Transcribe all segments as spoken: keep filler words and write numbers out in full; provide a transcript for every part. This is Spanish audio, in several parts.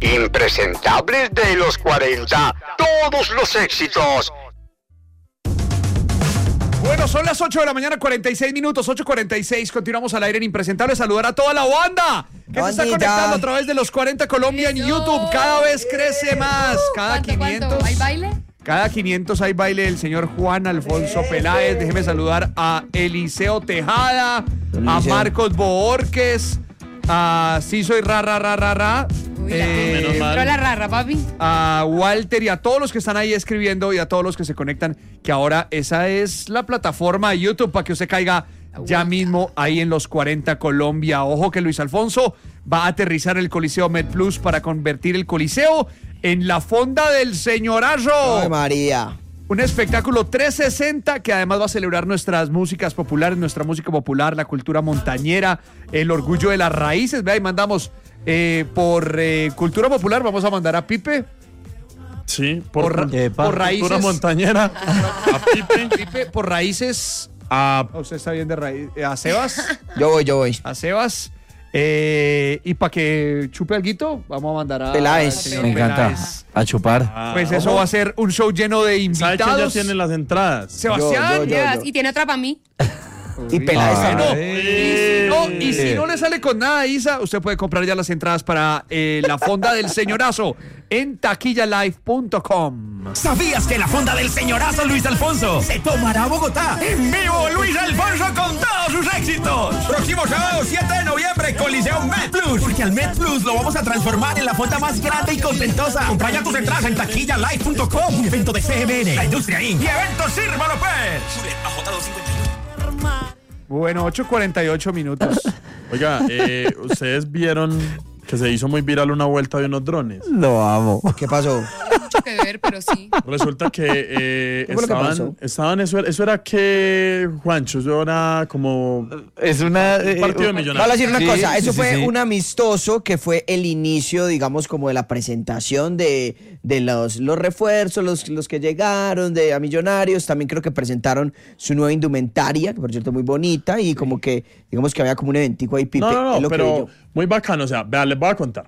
Impresentables de los cuarenta, todos los éxitos. Bueno, son las ocho de la mañana, cuarenta y seis minutos, ocho cuarenta y seis. Continuamos al aire en Impresentable. Saludar a toda la banda que Bandita. se está conectando a través de los cuarenta Colombia en YouTube. Cada vez crece más. Cada ¿Cuánto, quinientos. cuánto? ¿Hay baile? Cada quinientos hay baile del señor Juan Alfonso Peláez. Déjeme saludar a Eliseo Tejada, a Eliseo. Marcos Boorques, a Sí Soy Ra Ra Ra Ra Ra. Uy, eh, la- menos mal. Pero la rara, papi. a Walter y a todos los que están ahí escribiendo y a todos los que se conectan, que ahora esa es la plataforma de YouTube para que usted caiga ya mismo ahí en los cuarenta Colombia. Ojo que Luis Alfonso va a aterrizar el Coliseo MedPlus para convertir el Coliseo en la fonda del señorazo. Ay, María. Un espectáculo trescientos sesenta que además va a celebrar nuestras músicas populares, nuestra música popular, la cultura montañera, el orgullo de las raíces. Vea, y mandamos eh, por eh, cultura popular, vamos a mandar a Pipe. Sí, Por, por, ra- por raíces. cultura montañera. A Pipe. Pipe, por raíces. A Oh, usted está bien de raíz. eh, A Sebas. Yo voy, yo voy. A Sebas. Eh, y para que chupe alguito, vamos a mandar a Peláez. al señor Me encanta. Peláez. A chupar. Pues eso va a ser un show lleno de ¿Sabe quién ya invitados. tiene las entradas? Sebastián. Yo, yo, Llevas- yo. Y tiene otra para mí. Y Peláez Ah, también. No, y, si no, y si no le sale con nada, Isa, usted puede comprar ya las entradas para eh, la fonda del señorazo en taquilla live punto com. ¿Sabías que la fonda del señorazo Luis Alfonso se tomará a Bogotá? En vivo, Luis Alfonso con todos sus éxitos. Próximo sábado, siete de noviembre, Coliseo MedPlus. Porque al MedPlus lo vamos a transformar en la fonda más grande y contentosa. Compra ya tus entradas en taquilla live punto com. Un evento de C M N, la industria inc. Y evento Sírvalo pues. A J doscientos cincuenta y uno. Bueno, ocho cuarenta y ocho minutos. Oiga, eh, ustedes vieron que se hizo muy viral una vuelta de unos drones. Lo amo. ¿Qué pasó? Mucho que ver, pero sí. Resulta que eh, ¿Qué fue lo que estaban, pasó? estaban eso, era- eso era que, Juancho, eso era como Es una. un partido de Vamos a millonarios. decir una Sí, cosa, sí, eso sí, fue sí. un amistoso que fue el inicio, digamos, como de la presentación de, de los, los refuerzos, los, los que llegaron de a Millonarios. También creo que presentaron su nueva indumentaria, que por cierto muy bonita, y como que, digamos que había como un eventico ahí, Pipe. No, no, es no, lo que vi pero yo. muy bacano. O sea, vean, les voy a contar.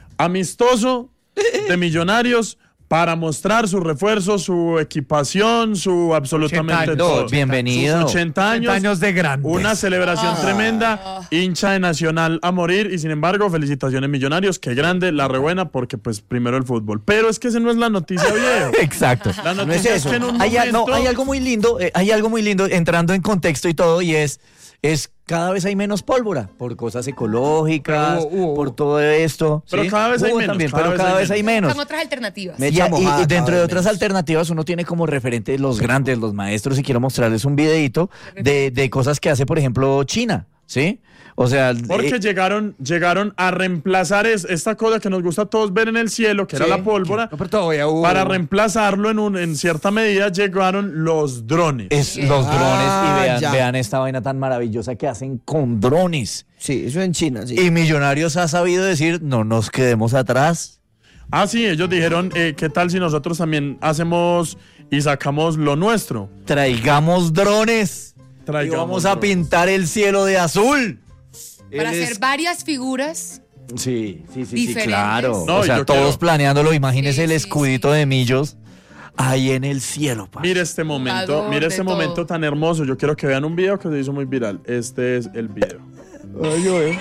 Amistoso de millonarios para mostrar su refuerzo, su equipación, su absolutamente ochenta todo. años. Bienvenido. Sus ochenta años. ochenta años de grandes. Una celebración tremenda, hincha de Nacional a morir y sin embargo, felicitaciones Millonarios, qué grande, la rebuena porque pues primero el fútbol. Pero es que esa no es la noticia, viejo. Exacto. La No noticia es es, eso. que en un Hay, a- no, momento... hay algo muy lindo, eh, hay algo muy lindo entrando en contexto y todo, y es, es cada vez hay menos pólvora por cosas ecológicas, Pero hubo, hubo, por hubo. todo esto. Pero ¿sí? cada vez hay Hubo menos, también, cada pero vez cada hay vez hay menos. Son otras alternativas. Me Y, echa y- mojada y dentro cada de vez otras menos. alternativas uno tiene como referentes los grandes, los maestros, y quiero mostrarles un videito de, de cosas que hace, por ejemplo, China, ¿sí? O sea, Porque eh, llegaron, llegaron a reemplazar es- esta cosa que nos gusta a todos ver en el cielo, que Sí. era la pólvora. No, pero todavía hubo. Para reemplazarlo en, un, en cierta medida llegaron los drones. es los drones, Ah, y vean, ya. vean esta vaina tan maravillosa que hacen con drones. Sí, eso en China, sí. Y Millonarios ha sabido decir, no nos quedemos atrás. Ah, sí, ellos dijeron, eh, ¿qué tal si nosotros también hacemos y sacamos lo nuestro? Traigamos drones. Y Traigamos vamos a drones. pintar el cielo de azul. Para Él hacer es- varias figuras. Sí, sí, sí, sí, diferentes. claro. No, o sea, yo todos quiero- planeándolo. Imagínese Sí, el sí, escudito sí. de Millos ahí en el cielo, pa. Mire este momento, Jugador mire de este todo. momento tan hermoso. Yo quiero que vean un video que se hizo muy viral. Este es el video. El cielo de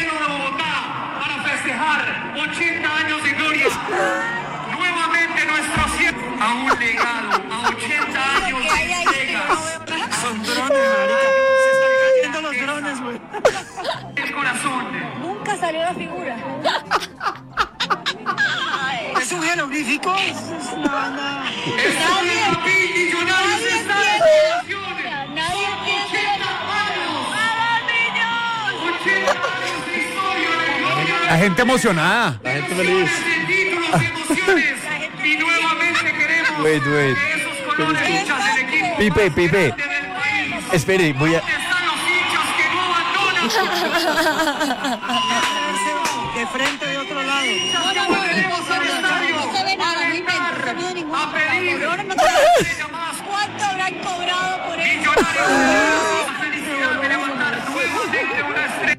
Bogotá para festejar ochenta años de gloria. Nuevamente nuestro cielo a un legado, a ochenta años de entregas. Son drones, marica. Se están cayendo los drones, güey. El corazón. Nunca salió la figura. ¿Es un jeroglífico? No, no. Es Nadie- un papi millonario nadie se está en entiende. celebraciones. Nadie entiende. ochenta años. ochenta años de historia de gloria. La gente emocionada. La gente feliz. De títulos y emociones. Y nuevamente queremos Wait, wait. que esos colores hinchas del equipo Pipe, más Pipe. grande del país. Espere, voy a... ¿Dónde están los hinchas que no abandonan? De frente de otro lado. No, no, no, Volveremos al estadio no se ve nada, a no inventes, gritar, no hay ningún a pedir. ahora no llamadas ¿Cuánto habrán cobrado por eso? millonarios. La felicidad de levantar nuevamente una estrella.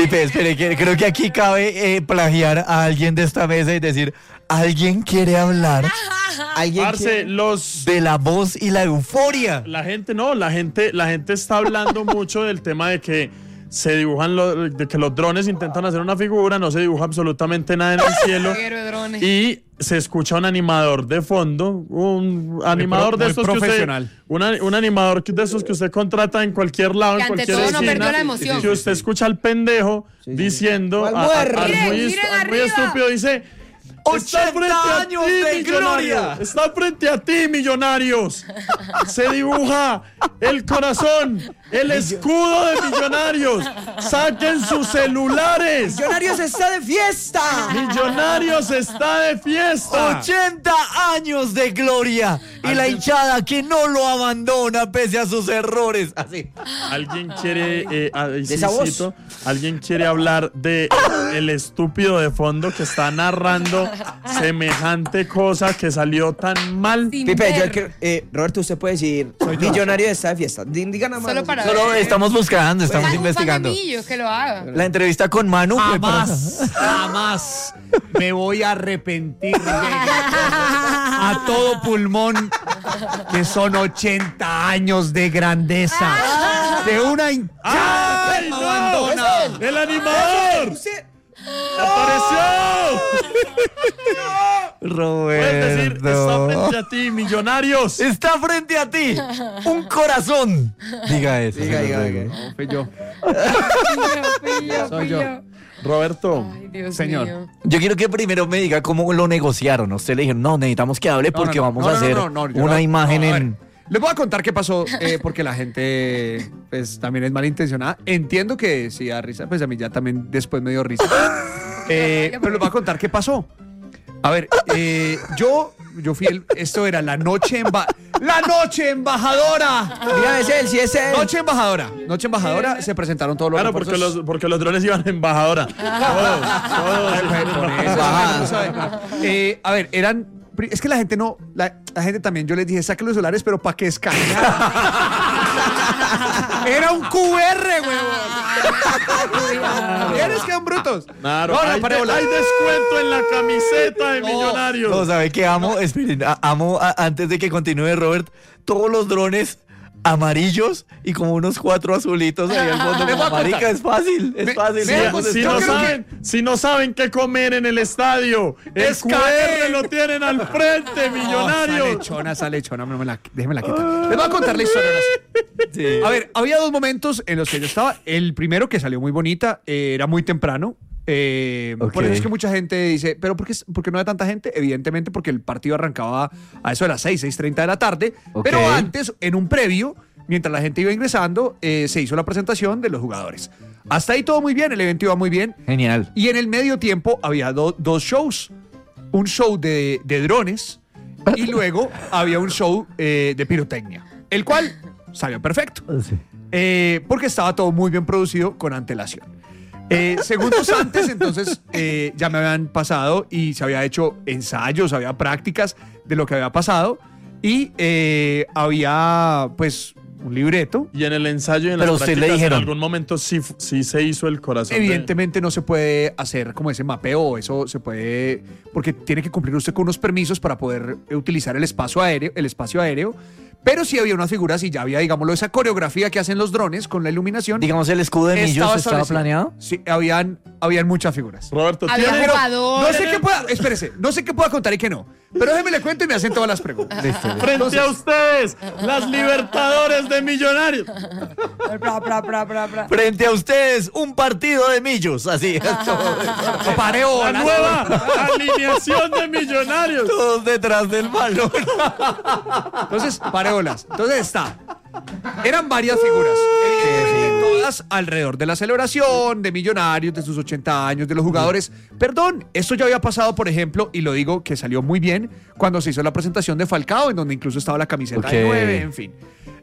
Pipe, espere, que creo que aquí cabe eh, plagiar a alguien de esta mesa y decir, ¿alguien quiere hablar ¿Alguien Parce, quiere- los de la voz y la euforia? la gente no, la gente la gente está hablando mucho del tema de que se dibujan los, de que los drones intentan hacer una figura, no se dibuja absolutamente nada en el cielo Reguero de drones. y se escucha un animador de fondo, un animador de muy estos que usted, profesional. una- un animador que- de esos que usted contrata en cualquier lado, Que en ante cualquier todo no esquina, perdió la emoción. que usted escucha al pendejo sí. diciendo, O al a- a- muerto. al Miren, muy, miren est- al muy arriba. estúpido, dice... Está ochenta frente a años ti, de Millonario. gloria. Está frente a ti, Millonarios. Se dibuja el corazón, el escudo de Millonarios. Saquen sus celulares. Millonarios está de fiesta. Millonarios está de fiesta. ochenta años de gloria y la hinchada que no lo abandona pese a sus errores. Así. Alguien quiere, eh, ahí sí esa voz. cito, alguien quiere hablar de el estúpido de fondo que está narrando semejante cosa que salió tan mal. Sin Pipe, yo ver. creo- eh, Roberto, usted puede decir Millonario está de fiesta. Di- Diga nada más. Solo para Solo ver. estamos buscando, estamos Ay, un investigando. pagamillo, que lo haga. La entrevista con Manu fue para- Jamás, jamás me voy a arrepentir de a todo pulmón que son ochenta años de grandeza de una hinchada ¡Ay, que no no! abandona. ¡El animador! Usted- ¡Apareció! Puedes decir, está Roberto. frente a ti, Millonarios. Está frente a ti un corazón. Diga eso. Diga, se lo diga, ruego. diga. No, fui yo. Fui yo, Soy fui yo. yo. Roberto, Ay, Dios Señor. mío. Yo quiero que primero me diga cómo lo negociaron. Usted le dijeron, no, necesitamos que hable No, porque no, no, vamos no, a no, hacer no, no, yo una no- imagen no, a ver, en... les voy a contar qué pasó, eh, porque la gente pues también es malintencionada. Entiendo que sí da risa, pues a mí ya también después me dio risa. Eh, pero les voy a contar qué pasó. A ver, eh, yo, yo fui el, esto era la noche emba, la noche embajadora. Mira, es él, sí es él. Noche embajadora, noche embajadora, se presentaron todos los claro, porque refuerzos. los, porque los drones iban en embajadora. Todos, todos. Ay, pues, por eso, Embajada. no sabe. Eh, a ver, eran. Es que la gente no. La, la gente también, yo les dije, saquen los celulares, pero para que escanearan. Era un Q R, huevón. ¿Eres que son brutos? Claro, No, no, hay, pare de- bola. hay descuento en la camiseta de No, Millonarios. No, ¿sabe qué amo? Esperen, a- amo, a- antes de que continúe Robert, todos los drones amarillos y como unos cuatro azulitos ahí al fondo. Les voy a Como, marica, contar. es fácil, es Me- fácil. me- digamos, Si, es yo no fácil. creo saben, si no saben qué comer en el estadio, el Q Escaneen. R lo tienen al frente, No, esa Millonarios. lechona, esa lechona, no me la, déjeme la quitar. Les voy a contar la historia ahora sí. Sí. A ver, había dos momentos en los que yo estaba. El primero, que salió muy bonita, eh, era muy temprano. Eh, Ok. Por eso es que mucha gente dice, ¿pero por qué, por qué no hay tanta gente? Evidentemente porque el partido arrancaba a eso de las seis, seis treinta de la tarde. Ok. Pero antes, en un previo, mientras la gente iba ingresando, eh, se hizo la presentación de los jugadores. Hasta ahí todo muy bien, el evento iba muy bien. Genial. Y en el medio tiempo había do- dos shows. Un show de, de drones y luego había un show eh, de pirotecnia. El cual salió perfecto. Eh, porque estaba todo muy bien producido con antelación. Eh, segundos antes, entonces, eh, ya me habían pasado y se había hecho ensayos, había prácticas de lo que había pasado y eh, había, pues, un libreto. Y en el ensayo y en Pero las usted le prácticas, dijeron. en algún momento sí, sí se hizo el corazón. de- Evidentemente no se puede hacer como ese mapeo, o eso se puede, porque tiene que cumplir usted con unos permisos para poder eh, utilizar el espacio aéreo, el espacio aéreo. Pero sí había unas figuras y ya había, digámoslo, esa coreografía que hacen los drones con la iluminación. Digamos, el escudo de Millos estaba establecida. planeado. Sí, habían, habían muchas figuras. Roberto, Había ¿tiene- jugadores. No sé qué pueda, espérese, no sé qué pueda contar y qué no. Pero déjeme le cuento y me hacen todas las preguntas. frente Entonces- a ustedes, las Libertadores de Millonarios. Bra, bra, bra, bra, bra. Frente a ustedes, un partido de Millos. Así. No, pare La bolas. nueva alineación de Millonarios. Todos detrás del balón. Entonces, pareolas. Entonces está. Eran varias figuras. Evidentemente, todas alrededor de la celebración, de Millonarios, de sus ochenta años, de los jugadores. Perdón, esto ya había pasado, por ejemplo, y lo digo que salió muy bien, cuando se hizo la presentación de Falcao, en donde incluso estaba la camiseta de Ok. nueve, en fin.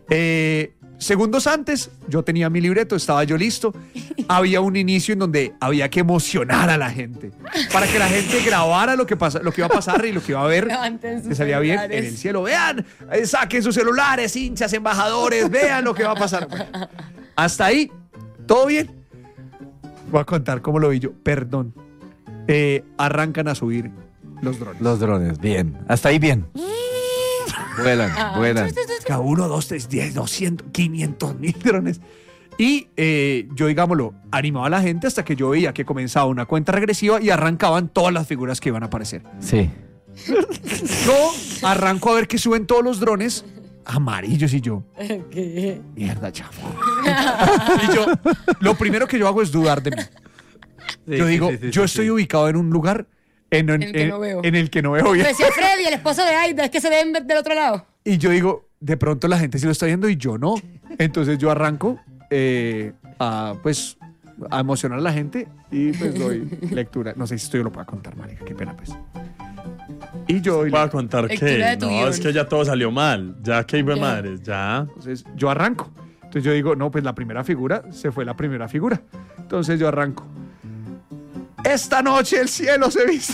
Eh, segundos antes, yo tenía mi libreto, estaba yo listo. Había un inicio en donde había que emocionar a la gente, para que la gente grabara lo que, pasa, lo que iba a pasar y lo que iba a ver. Levanten sus Que salía bien celulares. en el cielo. Vean, eh, saquen sus celulares, hinchas, embajadores, vean lo que va a pasar. Bueno, hasta ahí, todo bien. Voy a contar cómo lo vi yo. Perdón. Eh, arrancan a subir los drones. Los drones, bien. Hasta ahí bien. Vuelan, vuelan. Cada uno, dos, tres, diez, doscientos, quinientos mil drones. Y eh, yo, digámoslo, animaba a la gente hasta que yo veía que comenzaba una cuenta regresiva y arrancaban todas las figuras que iban a aparecer. Sí. Yo arranco a ver que suben todos los drones amarillos y yo. ¿Qué? Mierda, chavo. Y yo, lo primero que yo hago es dudar de mí. Sí, Yo sí, digo, sí, sí, yo sí, estoy sí. ubicado en un lugar en, en- En el que en- no veo. en el que no veo bien. Decía Freddy, el esposo de Aida, es que se ven del otro lado. Y yo digo, de pronto la gente sí lo está viendo y yo no. Entonces yo arranco eh, a, pues, a emocionar a la gente y pues doy lectura. No sé si esto yo lo puedo contar, marica, qué pena pues. Y yo doy Voy a lectura. contar Lectura que de tu no, guión. es que ya todo salió mal. Ya que iba Ya. madres, ya. Entonces yo arranco. Entonces yo digo, no, pues la primera figura se fue la primera figura. Entonces yo arranco. Esta noche el cielo se viste.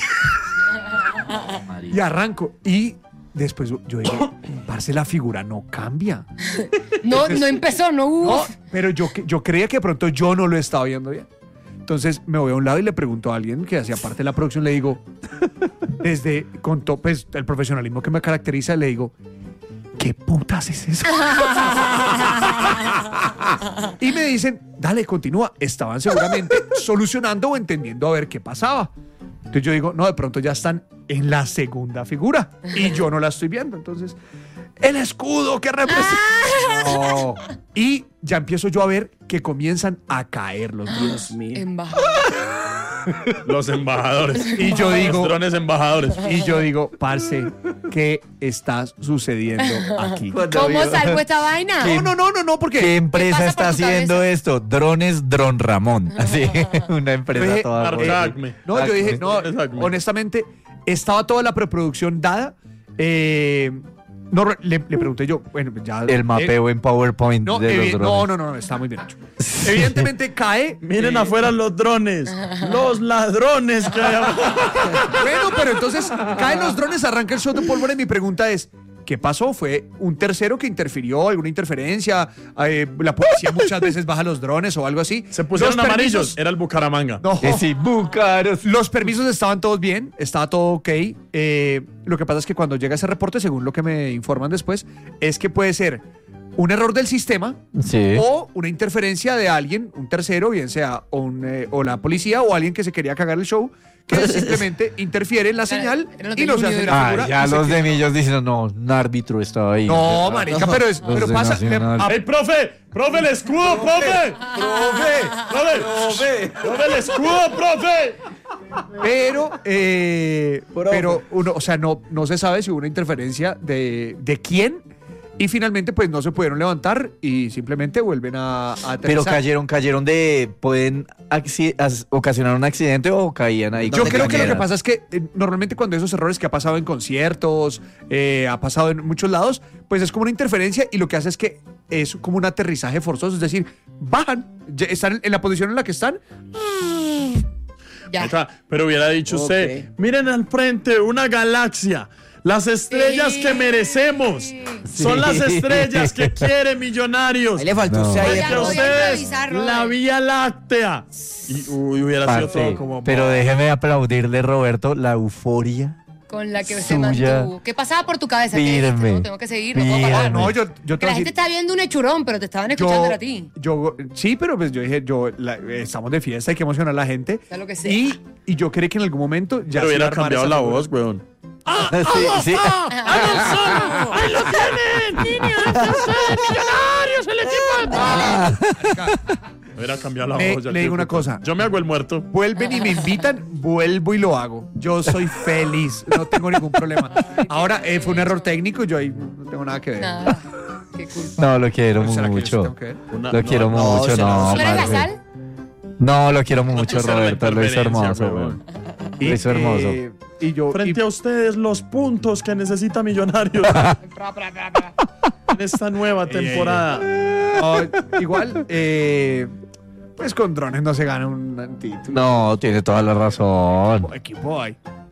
Y arranco. Y después yo digo, parce, la figura no cambia. No, no empezó, no hubo. No, pero yo, yo creía que de pronto yo no lo estaba viendo bien. Entonces me voy a un lado y le pregunto a alguien que hacía parte de la producción, le digo, desde con to- pues, el profesionalismo que me caracteriza, le digo, ¿qué putas es eso? Y me dicen, dale, continúa. Estaban seguramente solucionando o entendiendo a ver qué pasaba. Entonces yo digo, no, de pronto ya están en la segunda figura y yo no la estoy viendo. Entonces, el escudo que representa. No. Y ya empiezo yo a ver que comienzan a caer los drones. Embajador. Los embajadores. Y yo digo- Los drones embajadores. Y yo digo, parce, ¿qué está sucediendo aquí? ¿Cómo salgo esta vaina? No, no, no, no, no, ¿Qué porque empresa pasa está por tu haciendo cabeza? esto? Drones Dron Ramón. Así, una empresa Oye, toda. Arcacme. no, yo dije, no, Exacto. honestamente, estaba toda la preproducción dada. Eh, no, le, le pregunté yo, bueno, ya. El mapeo en PowerPoint No, de los evi- drones. no, no, no, no, está muy bien hecho. Evidentemente cae. Miren eh, afuera los drones. Los ladrones que hay afuera. Bueno, pero entonces caen los drones, arranca el shot de pólvora y mi pregunta es, ¿qué pasó? ¿Fue un tercero que interfirió, alguna interferencia? Eh, ¿La policía muchas veces baja los drones o algo así? Se pusieron Los amarillos. permisos- Era el Bucaramanga. No. Eh, sí, Bucaros. Los permisos estaban todos bien, estaba todo ok. Eh, lo que pasa es que cuando llega ese reporte, según lo que me informan después, es que puede ser un error del sistema Sí. o una interferencia de alguien, un tercero, bien sea o, un, eh, o la policía o alguien que se quería cagar el show, que simplemente interfiere en la señal Era lo y no se hace la Ah, figura. ya y se los de queda. Millos dicen, no, un árbitro estaba ahí. No, marica, pero, es, Los pero de pasa. Nacional. le- ¡Ey, profe! ¡Profe, el escudo, profe! ¡Profe! ¡Profe! ¡Profe, el escudo, profe! Pero, eh, pero uno, o sea, no, no se sabe si hubo una interferencia de, de quién. Y finalmente, pues no se pudieron levantar y simplemente vuelven a, a Pero aterrizar. cayeron, cayeron de. ¿Pueden acci- as- ocasionar un accidente o caían ahí? Yo donde creo que lo que cayeran? pasa es que eh, normalmente cuando esos errores que ha pasado en conciertos, eh, ha pasado en muchos lados, pues es como una interferencia y lo que hace es que es como un aterrizaje forzoso, es decir, bajan, ya están en la posición en la que están. Ya. Ahí está. Pero hubiera dicho usted, miren al frente, una galaxia. Las estrellas Sí. que merecemos. Son las estrellas que quieren Millonarios. Ahí le faltó No. usted ahí. Oiga, Que voy a ustedes, improvisar, la Robert. Vía Láctea. Y uy, hubiera sido Parce, todo como... pero déjeme aplaudirle, Roberto, la euforia. Con la que se Suya. mantuvo. ¿Qué pasaba por tu cabeza? ¿Qué Firme. dijiste? No, tengo que seguir, no puedo parar. Firme. No, yo, yo Que te voy la a gente decir- está viendo un hechurón, pero te estaban escuchando yo, a ti. yo, sí, pero pues yo dije, yo, la- estamos de fiesta, hay que emocionar a la gente. Sea lo que sea. Y, y yo creí que en algún momento ya Pero se iba hubiera a armar cambiado esa la figura. voz, weón. Sí, sí. ¡Ahí lo tienen! ¡Niños! ¡Millonarios! ¡El equipo! Hubiera cambiado la Le- voz. ya le que- digo una cosa. Yo me hago el muerto. Vuelven y me invitan, vuelvo y lo hago. Yo soy feliz, no tengo ningún problema. Ahora, eh, fue un error técnico, yo ahí no tengo nada que ver. Nada. Qué culpa. No, lo quiero ¿Será que yo sí mucho. tengo que ver? Una- Lo no, quiero no, mucho, se no. lo- ¿Tú eres parce. Gasal? No, lo quiero mucho, te hacer la Roberto. Lo hizo interferencia, hermoso, weón. weón. Y, Lo hizo hermoso. eh, y yo, Frente y- a ustedes, los puntos que necesita Millonarios Pra, pra, pra, pra. en esta nueva temporada. no, igual, eh, pues con drones no se gana un título. No, tiene toda la razón. Equipo hay.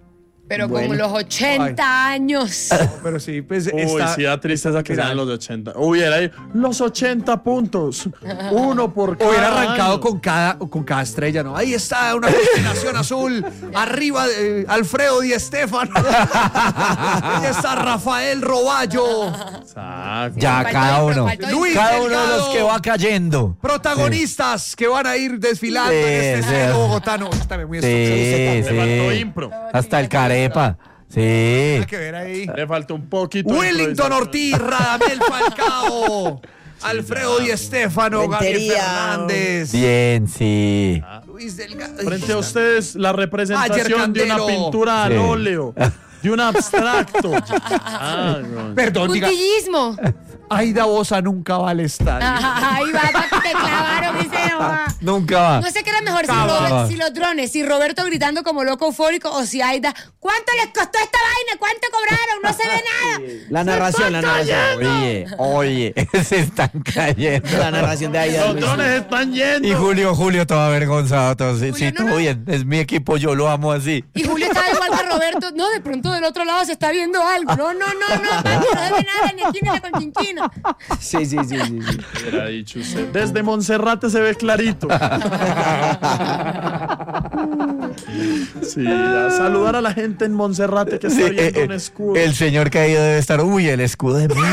Pero Bueno. con los ochenta años. Pero sí, pues Uy, está... sí da tristeza que Mira, sean los de ochenta. Hubiera ahí los ochenta puntos. Uno por cada Hubiera arrancado año. con cada, con cada estrella, ¿no? Ahí está una constelación azul. Arriba eh, Alfredo Di Stéfano. Ahí está Rafael Roballo. Exacto. Ya, Faltó cada impro, uno. faltó Luis Cada uno de los Delgado. que va cayendo. Protagonistas que van a ir desfilando Sí, en este sí. cielo bogotano. Está bien, muy Sí, estructurado. Le faltó sí. impro. Hasta el carepa. Sí. Nada que ver ahí. Le faltó un poquito. de Wellington improvisación. Ortiz, Radamel Falcao, Alfredo Di Stéfano, Gabriel Rentería. Fernández, Bien, sí. Luis Delgado. Frente a ustedes, la Ayer representación de una Candelo. pintura al Sí. óleo, de un abstracto. Ah, no. Perdón, diga, Puntillismo. Aida Bosa nunca va al estadio. Ahí va, pa' que te clavaron, dice mamá. Nunca va. No sé qué era mejor, si, Cabal. Robert- si los drones, si Roberto gritando como loco eufórico o si Aida, ¿cuánto les costó esta vaina? ¿Cuánto cobraron? No se ve nada. La narración, la narración. Oye, oye, se están cayendo. La narración de Aida. Los drones están yendo. Y Julio, Julio, todo avergonzado. Todo, sí, Julio, sí, no, todo no. bien. Es mi equipo, yo lo amo así. Y Julio estaba igual que Roberto. No, de pronto del otro lado se está viendo algo. No, no, no, no, papi, no se ve nada, ni aquí ni la conchinchina. Sí, sí, sí, sí, sí. Hubiera dicho usted. Desde Monserrate se ve clarito. Sí, a saludar a la gente en Monserrate que está Sí, viendo eh, un eh, escudo. el señor caído debe estar, uy, el escudo de Millos.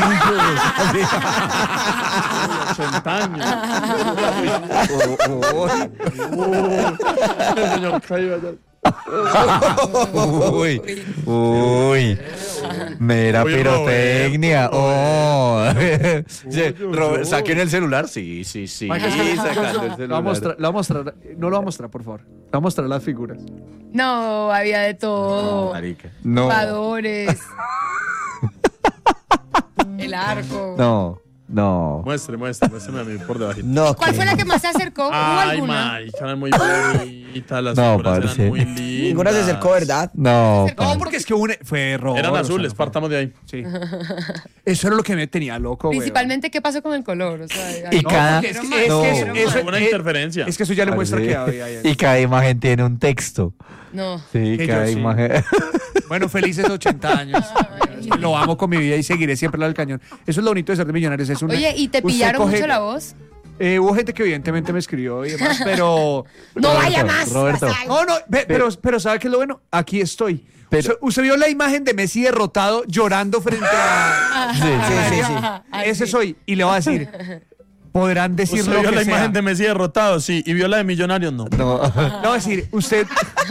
ochenta años. El señor caído allá. Uy, uy, mera Uy, pirotecnia. Roberto, Oh. Sí, Uy, Robert, uy. ¿saquen el celular? Sí, sí, sí. Vaya, Sí, sacando el Lo va a celular. mostrar, lo va a mostrar, no lo va a mostrar, por favor. Lo va a mostrar las figuras. No, había de todo. Marica. No, Jugadores. El arco. no, no. Muestre, muestre, muéstrame a mí por debajo. No, ¿Cuál que- fue la que más se acercó? ¿Hubo Ay, alguna? marica, eran muy bonitas, las No, figuras parce. eran muy lindas. Ninguna se acercó, ¿verdad? No, Se acercó. pa- No, porque es que une, fue error. Eran o sea, azules, no fue- partamos de ahí. Sí. Eso era lo que me tenía loco, güey. Principalmente, ¿qué pasó con el color? O sea, Y ay, No, cada- porque es que, No, es que no. eso- eso- Una eh, interferencia. Es que eso ya le muestra Sí. que había ahí. Y cada imagen tiene un texto. no. Sí, Que cada yo sí. imagen. Bueno, felices ochenta años. Lo amo con mi vida y seguiré siempre al lado del cañón. Eso es lo bonito de ser de Millonarios. Es una, Oye, ¿y te usted pillaron coge- mucho la voz? Eh, hubo gente que evidentemente me escribió y demás, pero... No vaya más. Roberto. o sea, No, no, ve- pero, pero ¿sabe qué es lo bueno? Aquí estoy. Pero- usted, usted vio la imagen de Messi derrotado llorando frente a... Sí, sí, sí, sí. Ay, Ese sí. soy. Y le voy a decir, podrán decir ¿Usted lo vio que la sea. imagen de Messi derrotado? Sí. ¿Y vio la de Millonarios? No. No. Le voy a decir, usted...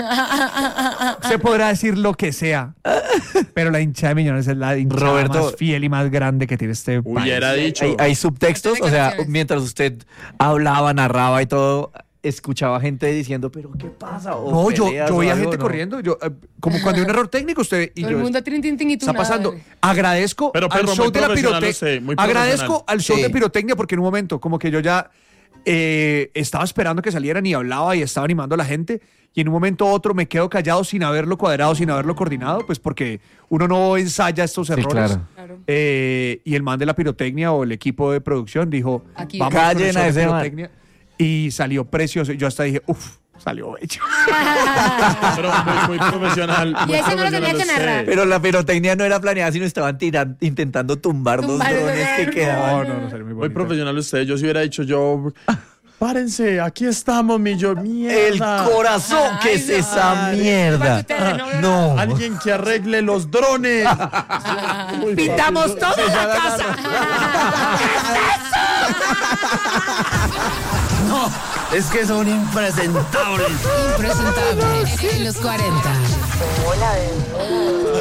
usted podrá decir lo que sea, pero la hinchada de Millones es la hinchada Roberto- más fiel y más grande que tiene este país. Hubiera dicho. Hay, hay subtextos, o sea, Declaraciones. mientras usted hablaba, narraba y todo, escuchaba gente diciendo, pero ¿qué pasa? O No, yo, peleas yo o veía algo, gente ¿no? corriendo. Yo, eh, como cuando hay un error técnico, usted y Todo yo. el mundo trin, tin, tin, y tú Está nada, pasando. bebé. Agradezco Pero, al perro, show muy de la profesional pirotecnia. usted, muy Agradezco profesional. al show Sí. de pirotecnia porque en un momento, como que yo ya eh, estaba esperando que salieran y hablaba y estaba animando a la gente. Y en un momento u otro me quedo callado sin haberlo cuadrado, sin haberlo coordinado, pues porque uno no ensaya estos Sí, errores. claro. Claro. Eh, y el man de la pirotecnia o el equipo de producción dijo: Aquí. vamos con el Callen show a de ese man. pirotecnia. Y salió precioso. Y yo hasta dije: uff, salió bello. Pero muy, muy profesional. Y muy ese no lo tenía profesional que narrar. usted. Pero la pirotecnia no era planeada, sino estaban tiran- intentando tumbar, Tumbar dos el drones que drones. quedaban. No, no, no, salió muy Muy bonito. profesional usted. Yo si hubiera dicho yo. Párense, aquí estamos, millo. El Mierda. corazón, ¿qué Ay, es no. esa Ay, mierda? ustedes, no, No. Alguien que arregle los drones. Uy, Pintamos papi, toda la casa. Es que son impresentables. Impresentable en los cuarenta.